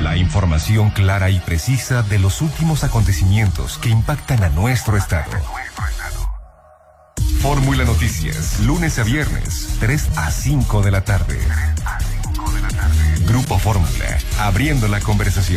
La información clara y precisa de los últimos acontecimientos que impactan a nuestro estado. Fórmula Noticias, lunes a viernes, 3 a 5 de la tarde. Grupo Fórmula, abriendo la conversación.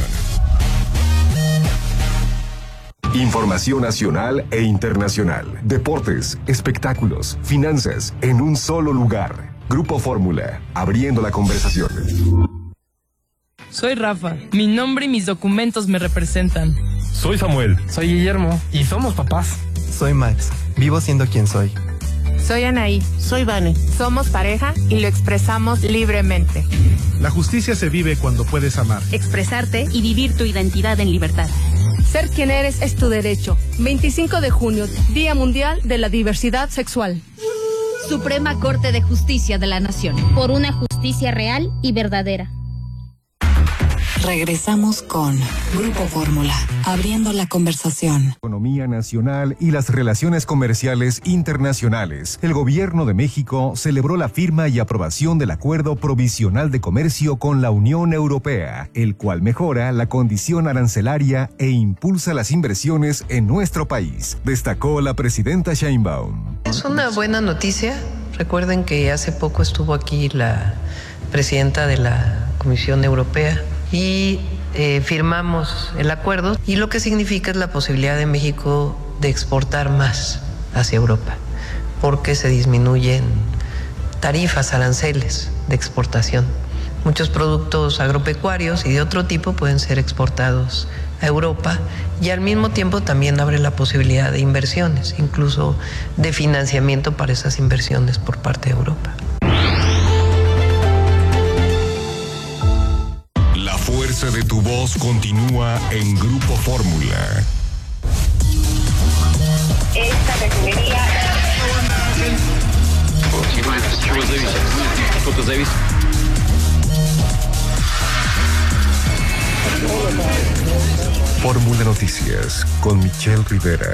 Información nacional e internacional, deportes, espectáculos, finanzas, en un solo lugar. Grupo Fórmula, abriendo la conversación. Soy Rafa, mi nombre y mis documentos me representan. Soy Samuel. Soy Guillermo y somos papás. Soy Max, vivo siendo quien soy. Soy Anaí. Soy Vane. Somos pareja y lo expresamos libremente. La justicia se vive cuando puedes amar, expresarte y vivir tu identidad en libertad. Ser quien eres es tu derecho. 25 de junio, Día Mundial de la Diversidad Sexual. Suprema Corte de Justicia de la Nación. Por una justicia real y verdadera. Regresamos con Grupo Fórmula, abriendo la conversación. Economía nacional y las relaciones comerciales internacionales. El gobierno de México celebró la firma y aprobación del Acuerdo Provisional de Comercio con la Unión Europea, el cual mejora la condición arancelaria e impulsa las inversiones en nuestro país, destacó la presidenta Sheinbaum. Es una buena noticia. Recuerden que hace poco estuvo aquí la presidenta de la Comisión Europea y firmamos el acuerdo, y lo que significa es la posibilidad de México de exportar más hacia Europa, porque se disminuyen tarifas, aranceles de exportación. Muchos productos agropecuarios y de otro tipo pueden ser exportados a Europa, y al mismo tiempo también abre la posibilidad de inversiones, incluso de financiamiento para esas inversiones por parte de Europa. La fuerza de tu voz continúa en Grupo Fórmula. Esta refinería... Fórmula Noticias con Michelle Rivera.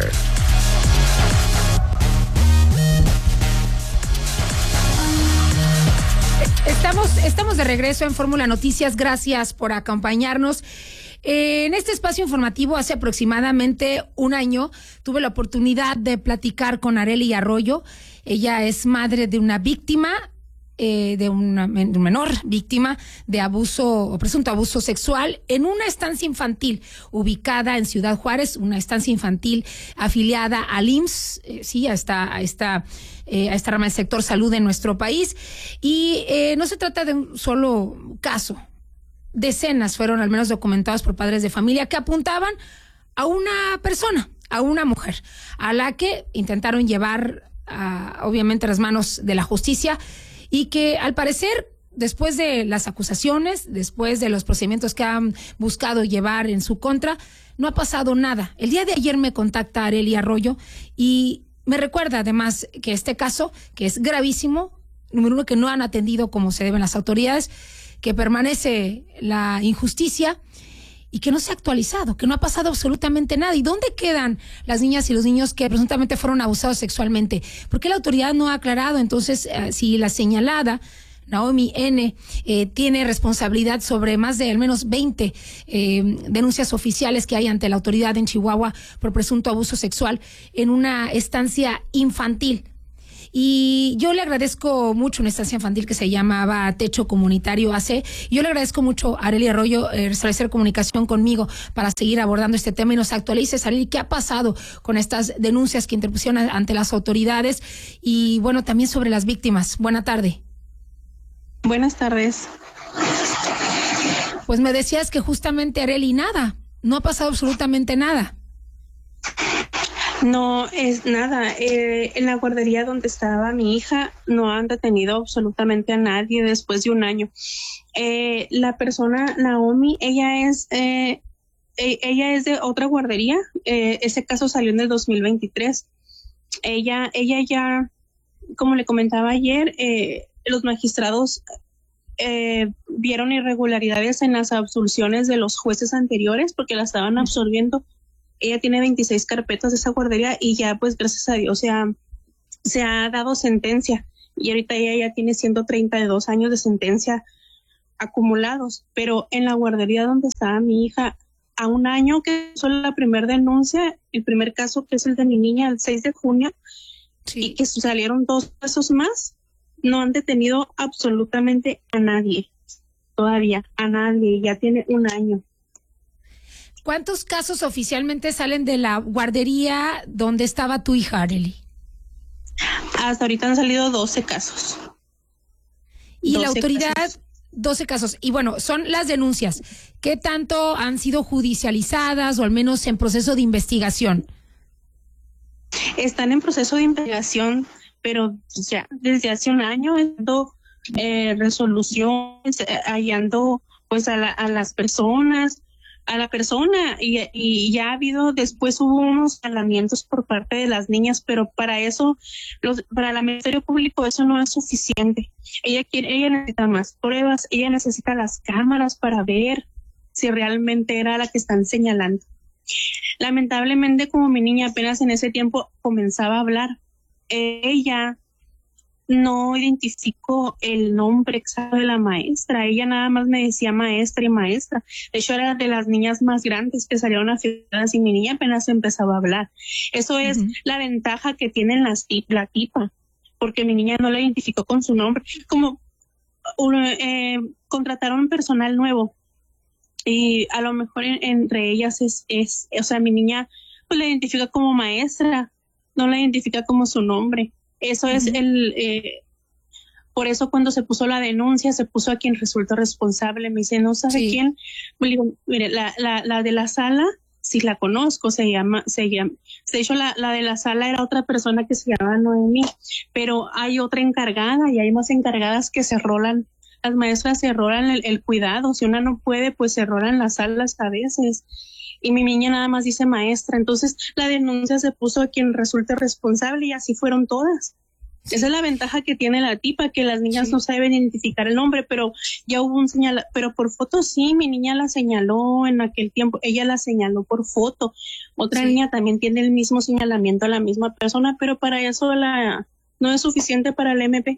Estamos de regreso en Fórmula Noticias. Gracias por acompañarnos. En este espacio informativo, hace aproximadamente un año, tuve la oportunidad de platicar con Arely Arroyo. Ella es madre de una víctima, de un menor víctima de abuso o presunto abuso sexual en una estancia infantil ubicada en Ciudad Juárez, una estancia infantil afiliada al IMSS, a esta rama del sector salud en nuestro país. Y no se trata de un solo caso. Decenas fueron al menos documentados por padres de familia que apuntaban a una persona, a una mujer, a la que intentaron llevar obviamente a las manos de la justicia, y que al parecer, después de las acusaciones, después de los procedimientos que han buscado llevar en su contra, no ha pasado nada. El día de ayer me contacta Arely Arroyo y me recuerda además que este caso, que es gravísimo, número uno, que no han atendido como se deben las autoridades, que permanece la injusticia y que no se ha actualizado, que no ha pasado absolutamente nada. ¿Y dónde quedan las niñas y los niños que presuntamente fueron abusados sexualmente? ¿Por qué la autoridad no ha aclarado entonces si la señalada Naomi N. Tiene responsabilidad sobre más de al menos 20 denuncias oficiales que hay ante la autoridad en Chihuahua por presunto abuso sexual en una estancia infantil? Y yo le agradezco mucho una estancia infantil que se llamaba Techo Comunitario AC. Yo le agradezco mucho a Arely Arroyo restablecer comunicación conmigo para seguir abordando este tema y nos actualices, Arely, qué ha pasado con estas denuncias que interpusieron ante las autoridades y, bueno, también sobre las víctimas. Buena tarde. Buenas tardes. Pues me decías que justamente, Arely, nada, no ha pasado absolutamente nada. No es nada. En la guardería donde estaba mi hija no han detenido absolutamente a nadie después de un año. La persona, Naomi, ella es de otra guardería. Ese caso salió en el 2023. Ella ya, como le comentaba ayer, los magistrados vieron irregularidades en las absoluciones de los jueces anteriores porque la estaban absolviendo. Ella tiene 26 carpetas de esa guardería y ya, pues, gracias a Dios, se ha dado sentencia. Y ahorita ella ya tiene 132 años de sentencia acumulados, pero en la guardería donde estaba mi hija, a un año que fue la primera denuncia, el primer caso que es el de mi niña, el 6 de junio, y que salieron 2 casos más, no han detenido absolutamente a nadie, todavía, a nadie, ya tiene un año. ¿Cuántos casos oficialmente salen de la guardería donde estaba tu hija, Arely? Hasta ahorita han salido 12 casos. Y la autoridad, 12 casos. Y bueno, son las denuncias. ¿Qué tanto han sido judicializadas o al menos en proceso de investigación? Están en proceso de investigación, pero ya desde hace un año dando resoluciones, hallando pues a las personas, a la persona, y ya ha habido, después hubo unos señalamientos por parte de las niñas, pero para eso, para el Ministerio Público eso no es suficiente. Ella necesita más pruebas, ella necesita las cámaras para ver si realmente era la que están señalando. Lamentablemente, como mi niña apenas en ese tiempo comenzaba a hablar, ella no identificó el nombre exacto de la maestra. Ella nada más me decía maestra y maestra. De hecho, era de las niñas más grandes que salieron afectadas y mi niña apenas empezaba a hablar. Eso es la ventaja que tienen la tipa, porque mi niña no la identificó con su nombre. Como contrataron personal nuevo y a lo mejor entre ellas o sea, mi niña pues la identifica como maestra, no la identifica como su nombre. Eso es por eso cuando se puso la denuncia, se puso a quien resultó responsable. Me dice, ¿no sabe quién? Le digo, mire, la de la sala, sí la conozco, se llama, de hecho la de la sala era otra persona que se llama Noemí, pero hay otra encargada y hay más encargadas que se rolan. Las maestras se rolan el cuidado. Si una no puede, pues se rolan las salas a veces. Y mi niña nada más dice maestra. Entonces la denuncia se puso a quien resulte responsable y así fueron todas. Sí. Esa es la ventaja que tiene la tipa, que las niñas no saben identificar el nombre, pero ya hubo un señal, pero por foto sí, mi niña la señaló en aquel tiempo, ella la señaló por foto. Otra niña también tiene el mismo señalamiento a la misma persona, pero para eso no es suficiente para el MP.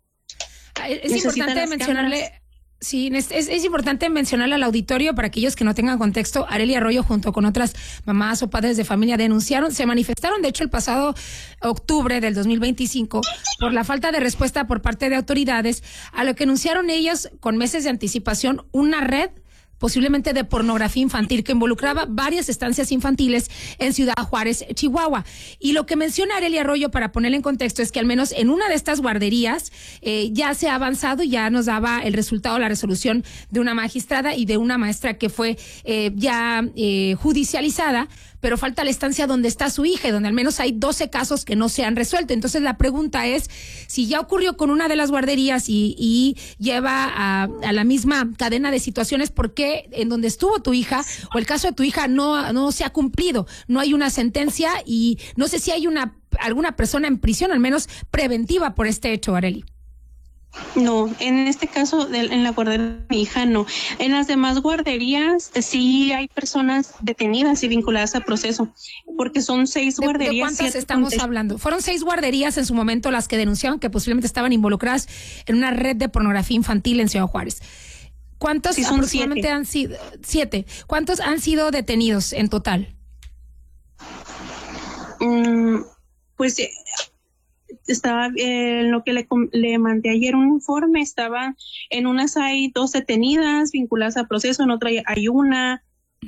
Es importante mencionarle, es importante mencionarle al auditorio, para aquellos que no tengan contexto, Arely Arroyo junto con otras mamás o padres de familia se manifestaron, de hecho, el pasado octubre del 2025 por la falta de respuesta por parte de autoridades a lo que anunciaron ellas con meses de anticipación una red posiblemente de pornografía infantil que involucraba varias estancias infantiles en Ciudad Juárez, Chihuahua. Y lo que menciona Arely Arroyo, para ponerle en contexto, es que al menos en una de estas guarderías ya se ha avanzado, ya nos daba el resultado, la resolución de una magistrada y de una maestra que fue ya judicializada, pero falta la estancia donde está su hija y donde al menos hay 12 casos que no se han resuelto. Entonces la pregunta es, si ya ocurrió con una de las guarderías y lleva a la misma cadena de situaciones, ¿por qué en donde estuvo tu hija o el caso de tu hija no se ha cumplido? No hay una sentencia y no sé si hay alguna persona en prisión, al menos preventiva, por este hecho, Arely. No, en este caso, en la guardería de mi hija, no. En las demás guarderías sí hay personas detenidas y vinculadas a proceso, porque son 6 guarderías. ¿De cuántas estamos hablando? Fueron 6 guarderías en su momento las que denunciaron que posiblemente estaban involucradas en una red de pornografía infantil en Ciudad Juárez. ¿Cuántos aproximadamente 7 han sido? 7. ¿Cuántos han sido detenidos en total? Pues estaba en lo que le mandé ayer un informe, estaba en unas hay 2 detenidas vinculadas a proceso, en otra hay una.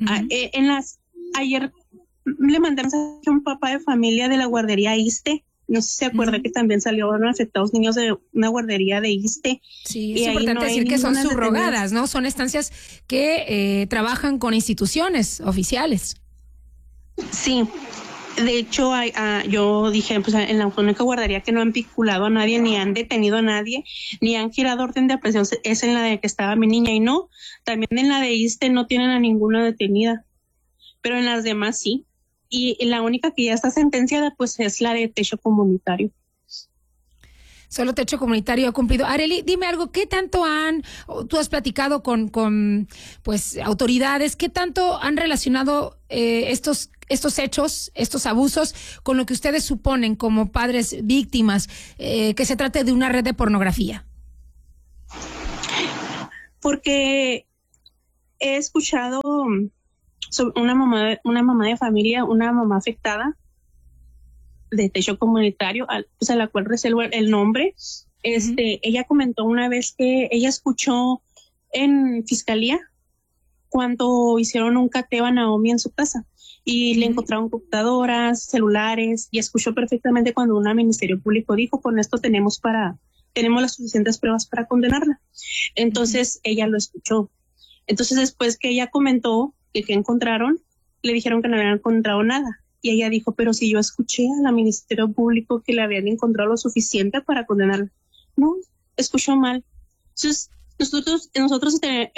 Ayer le mandé a un papá de familia de la guardería ISSSTE, no sé si se acuerda que también salieron afectados niños de una guardería de ISSSTE. Sí, es importante decir que son subrogadas, ¿no? Son estancias que trabajan con instituciones oficiales. Sí. De hecho, yo dije, pues en la única guardería que no han vinculado a nadie, ni han detenido a nadie, ni han girado orden de aprehensión, es en la de que estaba mi niña. Y no, también en la de ISSSTE no tienen a ninguna detenida, pero en las demás sí. Y la única que ya está sentenciada, pues es la de techo comunitario. Solo techo comunitario ha cumplido. Arely, dime algo, ¿qué tanto tú has platicado con pues autoridades, qué tanto han relacionado estos hechos, estos abusos, con lo que ustedes suponen como padres víctimas, que se trate de una red de pornografía? porque he escuchado sobre una mamá de familia, una mamá afectada de techo comunitario, a la cual reservo el nombre. Ella comentó una vez que ella escuchó en fiscalía cuando hicieron un cateo a Naomi en su casa y le encontraron computadoras, celulares, y escuchó perfectamente cuando un ministerio público dijo: con esto tenemos las suficientes pruebas para condenarla. Entonces ella lo escuchó. Entonces después que ella comentó que encontraron, le dijeron que no habían encontrado nada. Y ella dijo: pero si yo escuché al ministerio público que le habían encontrado lo suficiente para condenarla. No, escuchó mal. Entonces nosotros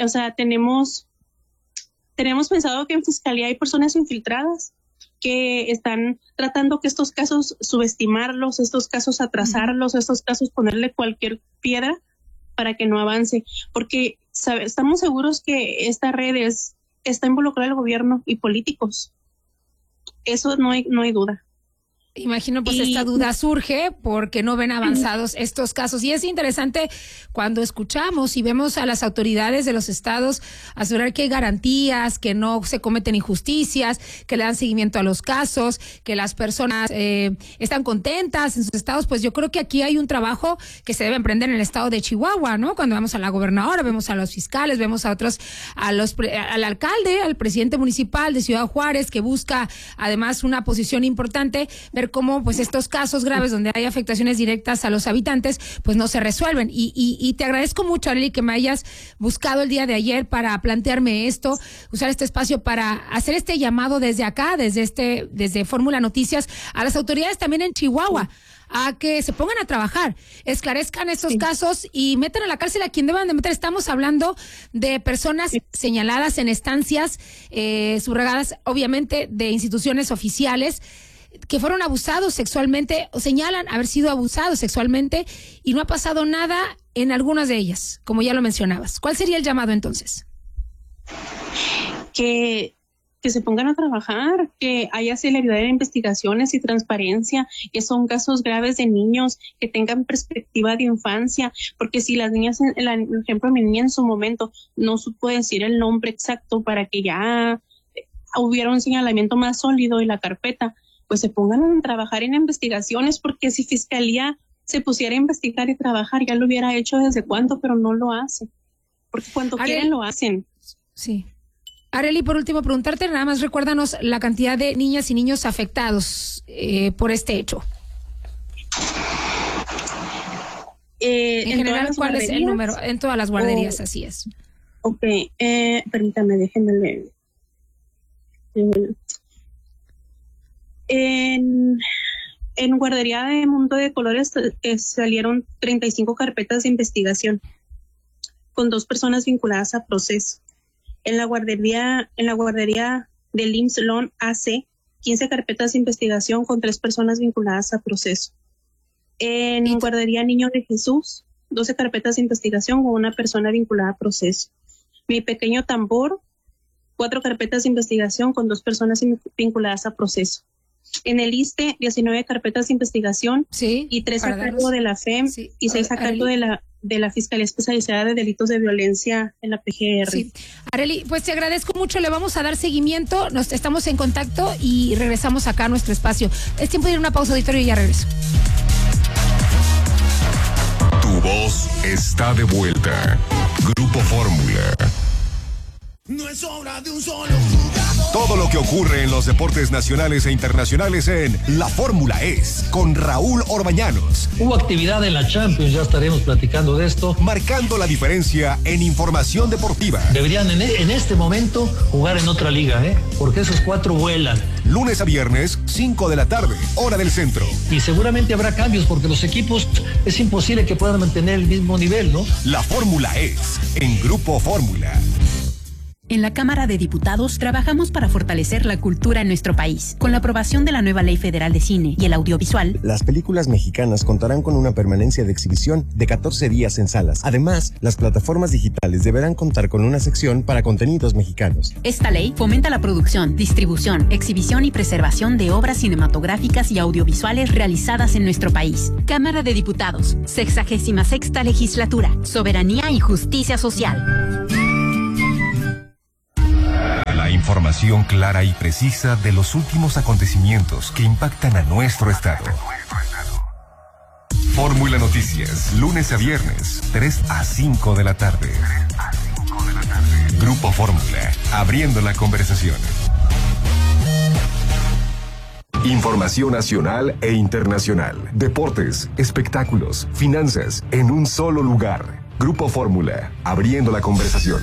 tenemos pensado que en fiscalía hay personas infiltradas que están tratando que estos casos subestimarlos, estos casos atrasarlos, estos casos ponerle cualquier piedra para que no avance, porque estamos seguros que esta red está involucrada el gobierno y políticos. Eso no hay duda. Imagino, pues esta duda surge porque no ven avanzados estos casos. Y es interesante cuando escuchamos y vemos a las autoridades de los estados asegurar que hay garantías, que no se cometen injusticias, que le dan seguimiento a los casos, que las personas están contentas en sus estados. Pues yo creo que aquí hay un trabajo que se debe emprender en el estado de Chihuahua, ¿no? Cuando vemos a la gobernadora, vemos a los fiscales, vemos a otros, al alcalde, al presidente municipal de Ciudad Juárez, que busca además una posición importante, ver cómo pues estos casos graves donde hay afectaciones directas a los habitantes pues no se resuelven. Y te agradezco mucho, Arely, que me hayas buscado el día de ayer para plantearme esto, usar este espacio para hacer este llamado desde acá, desde Fórmula Noticias, a las autoridades también en Chihuahua, a que se pongan a trabajar, esclarezcan estos casos y metan a la cárcel a quien deban de meter. Estamos hablando de personas señaladas en estancias subrogadas, obviamente, de instituciones oficiales, que fueron abusados sexualmente o señalan haber sido abusados sexualmente y no ha pasado nada en algunas de ellas, como ya lo mencionabas. ¿Cuál sería el llamado entonces? Que se pongan a trabajar, que haya celeridad en investigaciones y transparencia, que son casos graves de niños, que tengan perspectiva de infancia, porque si las niñas, por ejemplo, mi niña en su momento no supo decir el nombre exacto para que ya hubiera un señalamiento más sólido en la carpeta, pues se pongan a trabajar en investigaciones, porque si Fiscalía se pusiera a investigar y trabajar, ya lo hubiera hecho desde cuándo, pero no lo hace, porque cuando quieren lo hacen. Sí. Arely, por último, preguntarte, nada más recuérdanos la cantidad de niñas y niños afectados por este hecho. En general, ¿cuál es el número? En todas las guarderías, así es. Ok, permítame, déjenme leer. En guardería de Mundo de Colores salieron 35 carpetas de investigación con 2 personas vinculadas a proceso. En la guardería del IMSS Lon AC, 15 carpetas de investigación con 3 personas vinculadas a proceso. En guardería Niño de Jesús, 12 carpetas de investigación con 1 persona vinculada a proceso. Mi Pequeño Tambor, 4 carpetas de investigación con 2 personas vinculadas a proceso. En el ISSSTE, 19 carpetas de investigación y 3 a cargo de la FEM y 6 a cargo de la Fiscalía Especializada de Delitos de Violencia en la PGR. Sí. Arely, pues te agradezco mucho, le vamos a dar seguimiento, estamos en contacto y regresamos acá a nuestro espacio. Es tiempo de ir a una pausa, auditorio, y ya regreso. Tu voz está de vuelta. Grupo Fórmula. No es obra de un solo jugador. Todo lo que ocurre en los deportes nacionales e internacionales en La Fórmula es con Raúl Orbañanos. Hubo actividad en la Champions, ya estaremos platicando de esto. Marcando la diferencia en información deportiva. Deberían en este momento jugar en otra liga, porque esos 4 vuelan. Lunes a viernes, 5 de la tarde, hora del centro. Y seguramente habrá cambios porque los equipos es imposible que puedan mantener el mismo nivel, ¿no? La Fórmula es en Grupo Fórmula. En la Cámara de Diputados trabajamos para fortalecer la cultura en nuestro país. Con la aprobación de la nueva Ley Federal de Cine y el Audiovisual, las películas mexicanas contarán con una permanencia de exhibición de 14 días en salas. Además, las plataformas digitales deberán contar con una sección para contenidos mexicanos. Esta ley fomenta la producción, distribución, exhibición y preservación de obras cinematográficas y audiovisuales realizadas en nuestro país. Cámara de Diputados, 66ª Legislatura, Soberanía y Justicia Social. La información clara y precisa de los últimos acontecimientos que impactan a nuestro estado. Fórmula Noticias, lunes a viernes, 3 a 5 de la tarde. Grupo Fórmula, abriendo la conversación. Información nacional e internacional, deportes, espectáculos, finanzas, en un solo lugar. Grupo Fórmula, abriendo la conversación.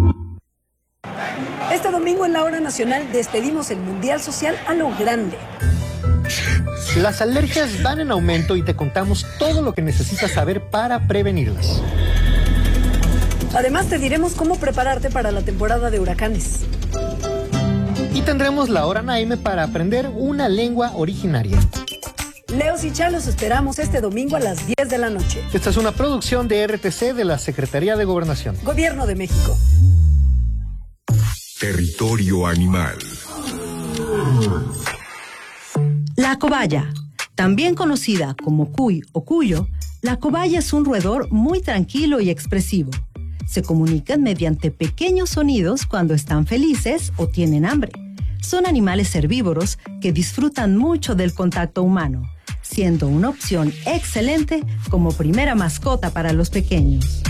Este domingo en la Hora Nacional despedimos el Mundial Social a lo grande. Las alergias van en aumento y te contamos todo lo que necesitas saber para prevenirlas. Además te diremos cómo prepararte para la temporada de huracanes. Y tendremos la Hora Naime para aprender una lengua originaria. Leos y Chalos esperamos este domingo a las 10 de la noche. Esta es una producción de RTC de la Secretaría de Gobernación. Gobierno de México. Territorio animal. La cobaya, también conocida como cuy o cuyo, la cobaya es un roedor muy tranquilo y expresivo. Se comunican mediante pequeños sonidos cuando están felices o tienen hambre. Son animales herbívoros que disfrutan mucho del contacto humano, siendo una opción excelente como primera mascota para los pequeños.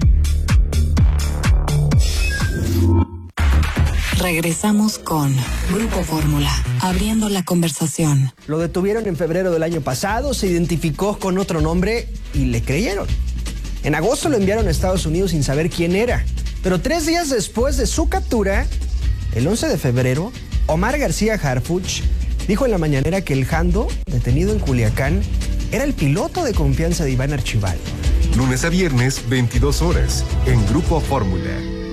Regresamos con Grupo Fórmula, abriendo la conversación. Lo detuvieron en febrero del año pasado, se identificó con otro nombre y le creyeron. En agosto lo enviaron a Estados Unidos sin saber quién era. Pero 3 días después de su captura, el 11 de febrero, Omar García Harfuch dijo en la mañanera que el Jando, detenido en Culiacán, era el piloto de confianza de Iván Archibaldo. Lunes a viernes, 22 horas, en Grupo Fórmula.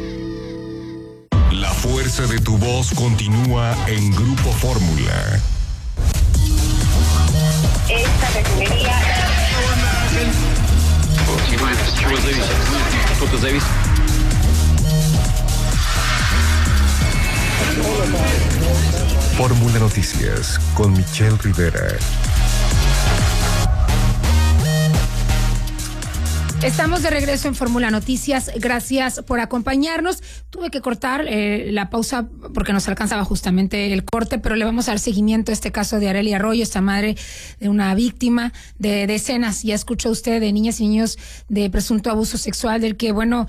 La fuerza de tu voz continúa en Grupo Fórmula. Esta refinería... Fórmula Noticias con Michelle Rivera. Estamos de regreso en Fórmula Noticias. Gracias por acompañarnos. Tuve que cortar la pausa porque nos alcanzaba justamente el corte, pero le vamos a dar seguimiento a este caso de Arely Arroyo, esta madre de una víctima de decenas. Ya escuchó usted de niñas y niños de presunto abuso sexual, del que, bueno,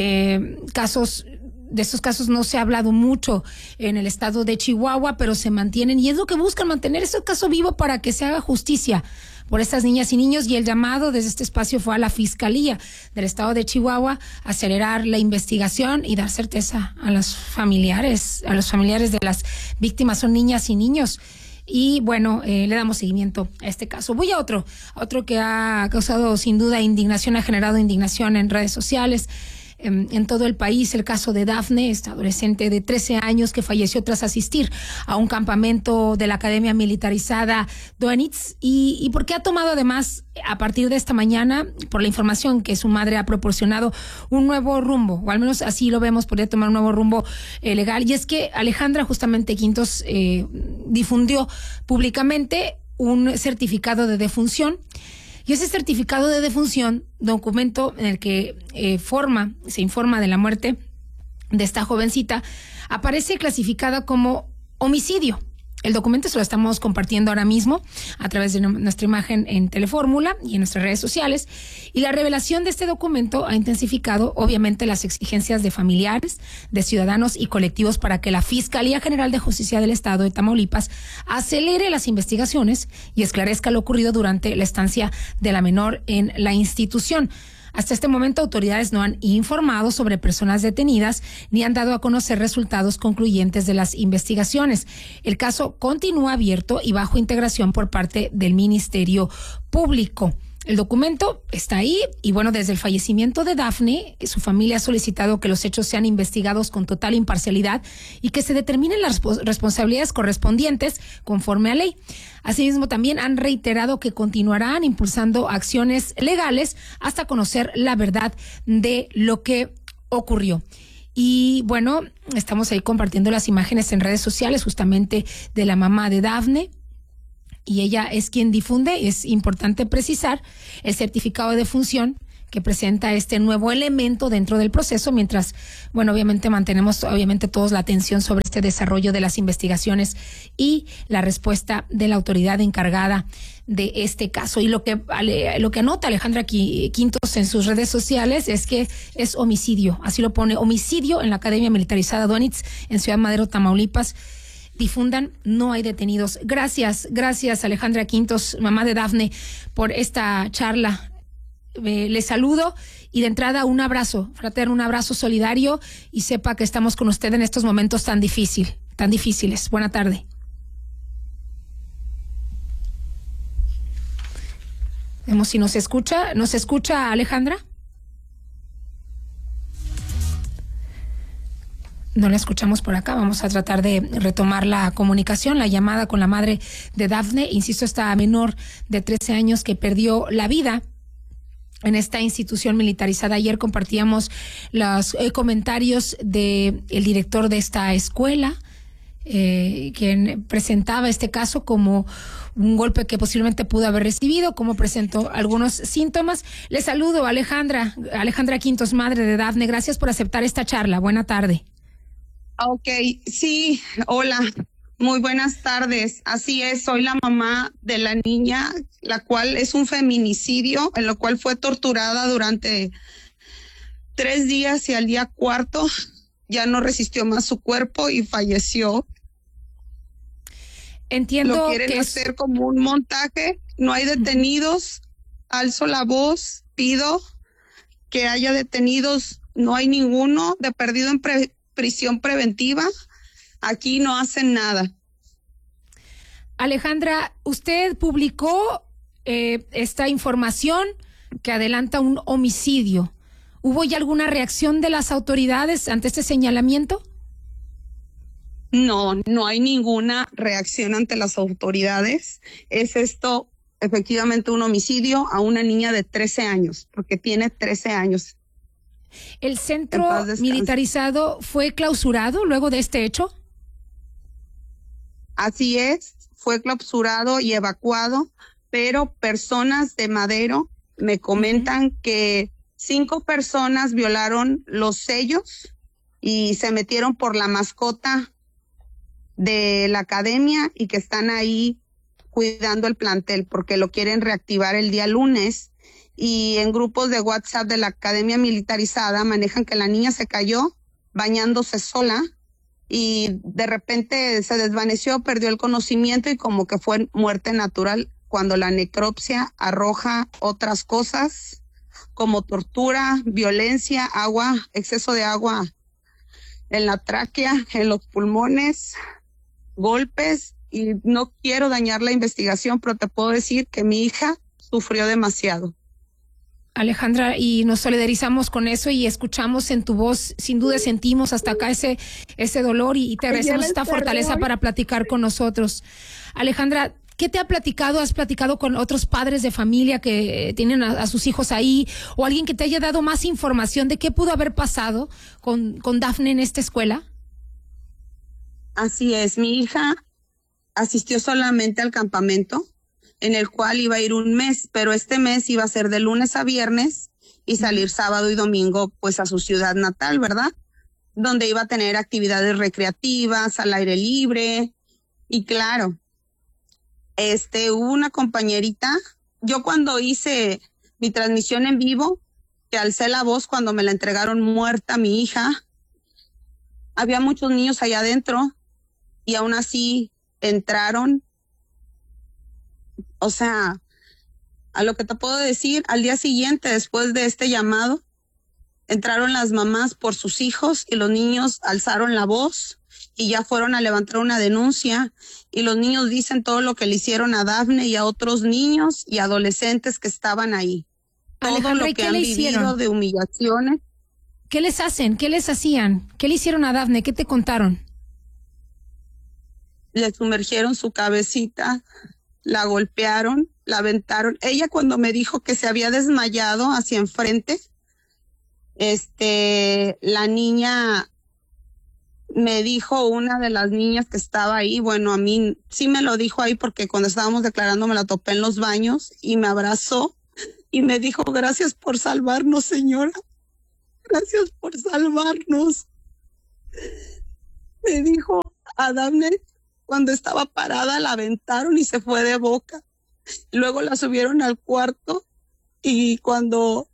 de estos casos no se ha hablado mucho en el estado de Chihuahua, pero se mantienen, y es lo que buscan, mantener este caso vivo para que se haga justicia por estas niñas y niños. Y el llamado desde este espacio fue a la Fiscalía del estado de Chihuahua a acelerar la investigación y dar certeza a los familiares de las víctimas. Son niñas y niños. Y bueno, le damos seguimiento a este caso. Voy a otro que ha causado sin duda indignación, ha generado indignación en redes sociales en todo el país. El caso de Dafne, esta adolescente de 13 años que falleció tras asistir a un campamento de la Academia Militarizada Doenitz, y porque ha tomado además, a partir de esta mañana, por la información que su madre ha proporcionado, un nuevo rumbo, o al menos así lo vemos, podría tomar un nuevo rumbo legal. Y es que Alejandra justamente Quintos difundió públicamente un certificado de defunción. Y ese certificado de defunción, documento en el que se informa de la muerte de esta jovencita, aparece clasificada como homicidio. El documento se lo estamos compartiendo ahora mismo a través de nuestra imagen en Telefórmula y en nuestras redes sociales. Y la revelación de este documento ha intensificado, obviamente, las exigencias de familiares, de ciudadanos y colectivos para que la Fiscalía General de Justicia del Estado de Tamaulipas acelere las investigaciones y esclarezca lo ocurrido durante la estancia de la menor en la institución. Hasta este momento, autoridades no han informado sobre personas detenidas ni han dado a conocer resultados concluyentes de las investigaciones. El caso continúa abierto y bajo integración por parte del Ministerio Público. El documento está ahí y bueno, desde el fallecimiento de Dafne, su familia ha solicitado que los hechos sean investigados con total imparcialidad y que se determinen las responsabilidades correspondientes conforme a ley. Asimismo, también han reiterado que continuarán impulsando acciones legales hasta conocer la verdad de lo que ocurrió. Y bueno, estamos ahí compartiendo las imágenes en redes sociales justamente de la mamá de Dafne. Y ella es quien difunde, es importante precisar, el certificado de defunción que presenta este nuevo elemento dentro del proceso, mientras, bueno, obviamente mantenemos todos la atención sobre este desarrollo de las investigaciones y la respuesta de la autoridad encargada de este caso. Y lo que anota Alejandra Quintos en sus redes sociales es que es homicidio, así lo pone, homicidio en la Academia Militarizada Duanitz en Ciudad Madero, Tamaulipas. Difundan, no hay detenidos. Gracias Alejandra Quintos, mamá de Dafne, por esta charla. Le saludo y de entrada un abrazo fraterno, un abrazo solidario y sepa que estamos con usted en estos momentos tan difíciles. Buena tarde. Vemos si nos escucha Alejandra. No la escuchamos por acá. Vamos a tratar de retomar la comunicación, la llamada con la madre de Dafne. Insisto, esta menor de 13 años que perdió la vida en esta institución militarizada. Ayer compartíamos los comentarios del director de esta escuela, quien presentaba este caso como un golpe que posiblemente pudo haber recibido, como presentó algunos síntomas. Le saludo, Alejandra Quintos, madre de Dafne. Gracias por aceptar esta charla. Buena tarde. Ok, sí, hola, muy buenas tardes. Así es, soy la mamá de la niña, la cual es un feminicidio, en lo cual fue torturada durante 3 días y al día 4 ya no resistió más su cuerpo y falleció. Entiendo lo quieren hacer como un montaje, no hay detenidos, alzo la voz, pido que haya detenidos, no hay ninguno, de perdido en prisión preventiva, aquí no hacen nada. Alejandra, usted publicó esta información que adelanta un homicidio. ¿Hubo ya alguna reacción de las autoridades ante este señalamiento? No hay ninguna reacción ante las autoridades. Es esto efectivamente un homicidio a una niña de 13 años, porque tiene 13 años. ¿El centro militarizado fue clausurado luego de este hecho? Así es, fue clausurado y evacuado, pero personas de Madero me comentan que 5 personas violaron los sellos y se metieron por la mascota de la academia y que están ahí cuidando el plantel porque lo quieren reactivar el día lunes. Y en grupos de WhatsApp de la Academia Militarizada manejan que la niña se cayó bañándose sola y de repente se desvaneció, perdió el conocimiento y como que fue muerte natural, cuando la necropsia arroja otras cosas como tortura, violencia, agua, exceso de agua en la tráquea, en los pulmones, golpes, y no quiero dañar la investigación, pero te puedo decir que mi hija sufrió demasiado. Alejandra, y nos solidarizamos con eso y escuchamos en tu voz, sin duda sentimos hasta acá ese dolor y te agradecemos esta fortaleza para platicar con nosotros. Alejandra, ¿qué te ha platicado? ¿Has platicado con otros padres de familia que tienen a sus hijos ahí o alguien que te haya dado más información de qué pudo haber pasado con Dafne en esta escuela? Así es, mi hija asistió solamente al campamento en el cual iba a ir un mes, pero este mes iba a ser de lunes a viernes y salir sábado y domingo pues a su ciudad natal, ¿verdad? Donde iba a tener actividades recreativas, al aire libre y claro, hubo una compañerita, yo cuando hice mi transmisión en vivo, que alcé la voz cuando me la entregaron muerta mi hija, había muchos niños allá adentro y aún así entraron. O sea, a lo que te puedo decir, al día siguiente, después de este llamado, entraron las mamás por sus hijos y los niños alzaron la voz y ya fueron a levantar una denuncia y los niños dicen todo lo que le hicieron a Dafne y a otros niños y adolescentes que estaban ahí. Todo lo que han vivido de humillaciones. ¿Qué les hacen? ¿Qué les hacían? ¿Qué le hicieron a Dafne? ¿Qué te contaron? Le sumergieron su cabecita, la golpearon, la aventaron. Ella cuando me dijo que se había desmayado hacia enfrente, la niña me dijo, una de las niñas que estaba ahí, bueno, a mí sí me lo dijo ahí porque cuando estábamos declarando me la topé en los baños y me abrazó y me dijo, gracias por salvarnos, señora. Gracias por salvarnos. Me dijo a Dafne, cuando estaba parada la aventaron y se fue de boca. Luego la subieron al cuarto y cuando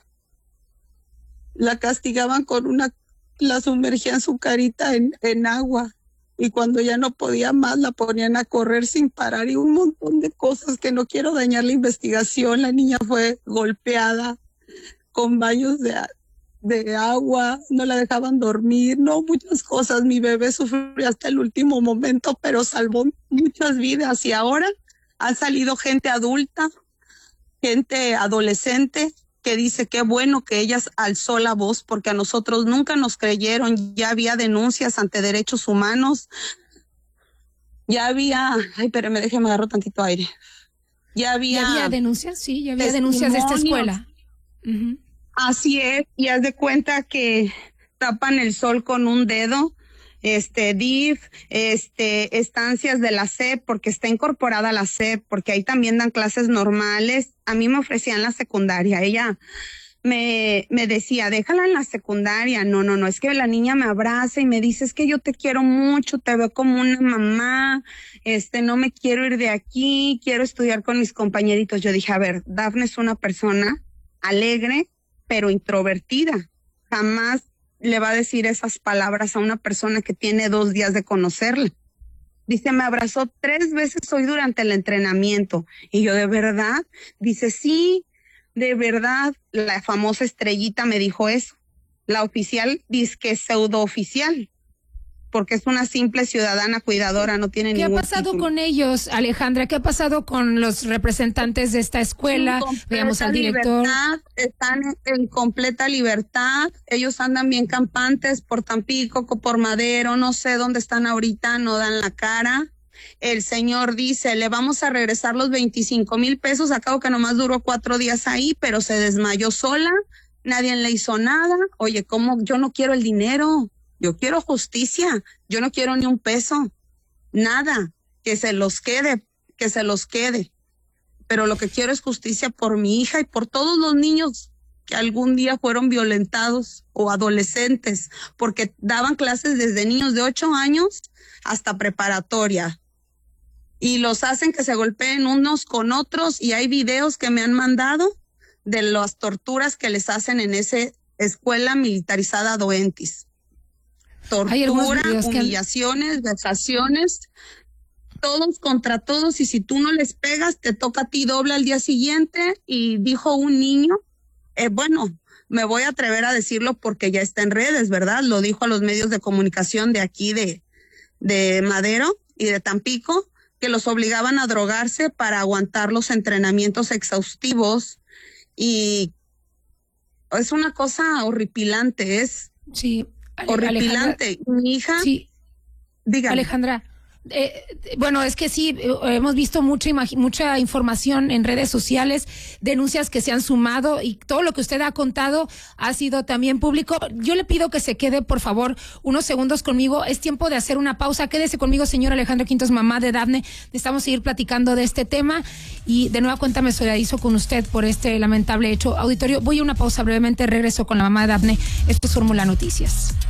la castigaban con la sumergían su carita en agua y cuando ya no podía más la ponían a correr sin parar y un montón de cosas que no quiero dañar la investigación. La niña fue golpeada con baños de agua, no la dejaban dormir, no, muchas cosas. Mi bebé sufrió hasta el último momento, pero salvó muchas vidas y ahora ha salido gente adulta, gente adolescente que dice qué bueno que ella alzó la voz porque a nosotros nunca nos creyeron. Ya había denuncias ante derechos humanos, ya había, espérame, déjeme agarrar tantito aire. ¿Ya había denuncias? Sí, ya había denuncias de esta escuela. Uh-huh. Así es, y haz de cuenta que tapan el sol con un dedo, DIF, estancias de la SEP, porque está incorporada la SEP, porque ahí también dan clases normales. A mí me ofrecían la secundaria, ella me decía, déjala en la secundaria. No, es que la niña me abraza y me dice, es que yo te quiero mucho, te veo como una mamá, no me quiero ir de aquí, quiero estudiar con mis compañeritos. Yo dije, a ver, Dafne es una persona alegre, pero introvertida. Jamás le va a decir esas palabras a una persona que tiene 2 días de conocerla. Dice, me abrazó 3 veces hoy durante el entrenamiento. Y yo, ¿de verdad? Dice, sí, de verdad. La famosa Estrellita me dijo eso. La oficial dice que es pseudo oficial, porque es una simple ciudadana cuidadora, no tiene ningún título. ¿Qué ha pasado con ellos, Alejandra? ¿Qué ha pasado con los representantes de esta escuela? Veamos al director. Libertad, están en completa libertad. Ellos andan bien campantes por Tampico, por Madero, no sé dónde están ahorita, no dan la cara. El señor dice, le vamos a regresar los 25,000 pesos, acabo que nomás duró 4 días ahí, pero se desmayó sola, nadie le hizo nada. Oye, ¿cómo? Yo no quiero el dinero. Yo quiero justicia, yo no quiero ni un peso, nada, que se los quede, pero lo que quiero es justicia por mi hija y por todos los niños que algún día fueron violentados o adolescentes, porque daban clases desde niños de 8 años hasta preparatoria y los hacen que se golpeen unos con otros y hay videos que me han mandado de las torturas que les hacen en esa escuela militarizada Doentis. Tortura, humillaciones, vejaciones, todos contra todos, y si tú no les pegas, te toca a ti doble al día siguiente. Y dijo un niño, bueno, me voy a atrever a decirlo porque ya está en redes, ¿verdad? Lo dijo a los medios de comunicación de aquí de Madero y de Tampico, que los obligaban a drogarse para aguantar los entrenamientos exhaustivos, y es una cosa horripilante, es... Sí. Horripilante. Mi hija, sí. Dígame. Alejandra, bueno, es que sí, hemos visto mucha información en redes sociales, denuncias que se han sumado y todo lo que usted ha contado ha sido también público. Yo le pido que se quede, por favor, unos segundos conmigo. Es tiempo de hacer una pausa. Quédese conmigo, señora Alejandra Quintos, mamá de Dafne. Necesitamos seguir platicando de este tema y de nueva cuenta me solidarizo con usted por este lamentable hecho. Auditorio, voy a una pausa brevemente, regreso con la mamá de Dafne. Esto es Fórmula Noticias.